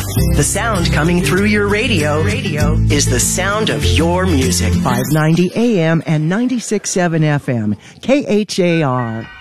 The sound coming through your radio is the sound of your music. 590 AM and 96.7 FM. KHAR.